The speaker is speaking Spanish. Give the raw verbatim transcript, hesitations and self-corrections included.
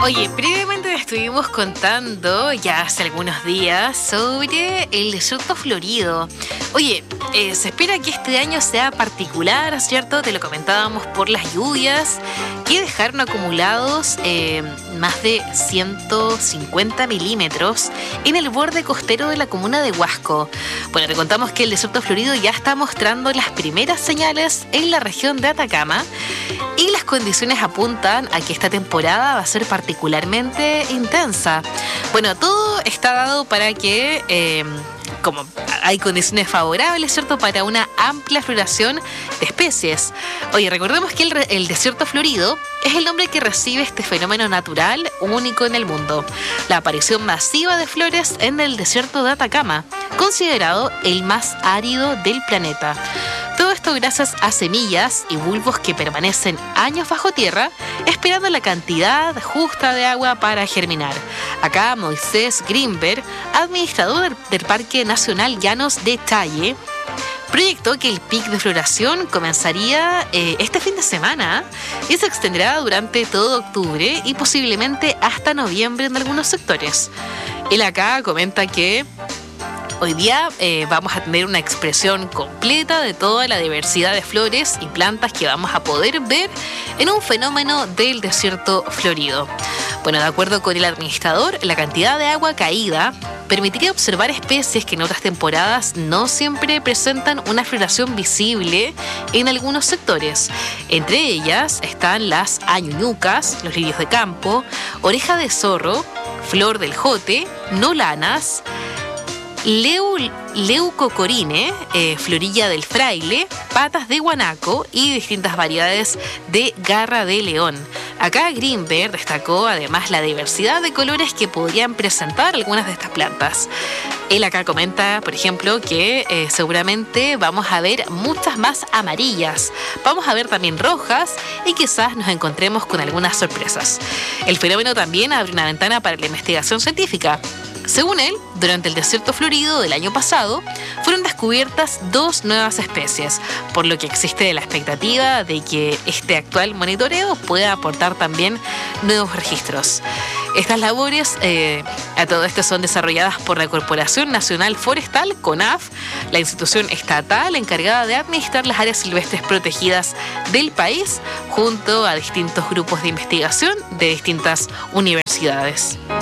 Oye, previamente estuvimos contando ya hace algunos días sobre el desierto florido. Oye, eh, se espera que este año sea particular, ¿cierto? Te lo comentábamos por las lluvias que dejaron acumulados eh, más de ciento cincuenta milímetros en el borde costero de la comuna de Huasco. Bueno, te contamos que el desierto florido ya está mostrando las primeras señales en la región de Atacama y las condiciones apuntan a que esta temporada va a ser particularmente intensa. Bueno, todo está dado para que... Eh, como hay condiciones favorables, ¿cierto?, para una amplia floración de especies. Oye, recordemos que el, el desierto florido es el nombre que recibe este fenómeno natural único en el mundo. La aparición masiva de flores en el desierto de Atacama, considerado el más árido del planeta. Todo esto gracias a semillas y bulbos que permanecen años bajo tierra, esperando la cantidad justa de agua para germinar. Acá Moisés Greenberg, administrador del, del Parque Nacional Llanos de Talle, proyectó que el pic de floración comenzaría eh, este fin de semana y se extenderá durante todo octubre y posiblemente hasta noviembre en algunos sectores. Él acá comenta que hoy día eh, vamos a tener una expresión completa de toda la diversidad de flores y plantas que vamos a poder ver en un fenómeno del desierto florido. Bueno, de acuerdo con el administrador, la cantidad de agua caída permitiría observar especies que en otras temporadas no siempre presentan una floración visible en algunos sectores. Entre ellas están las añuñucas, los lirios de campo, oreja de zorro, flor del jote, nolanas, Leu, leucocorine, eh, florilla del fraile, patas de guanaco y distintas variedades de garra de león. Acá Greenberg destacó además la diversidad de colores que podrían presentar algunas de estas plantas. Él acá comenta, por ejemplo, que eh, seguramente vamos a ver muchas más amarillas, vamos a ver también rojas y quizás nos encontremos con algunas sorpresas. El fenómeno también abre una ventana para la investigación científica. Según él, durante el desierto florido del año pasado, fueron descubiertas dos nuevas especies, por lo que existe la expectativa de que este actual monitoreo pueda aportar también nuevos registros. Estas labores, eh, a todo esto, son desarrolladas por la Corporación Nacional Forestal, CONAF, la institución estatal encargada de administrar las áreas silvestres protegidas del país, junto a distintos grupos de investigación de distintas universidades.